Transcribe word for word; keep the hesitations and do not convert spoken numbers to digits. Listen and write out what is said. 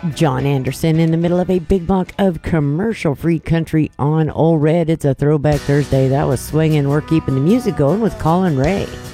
John Anderson in the middle of a big block of commercial-free country on Old Red. It's a Throwback Thursday. That was swinging. We're keeping the music going with Colin Ray.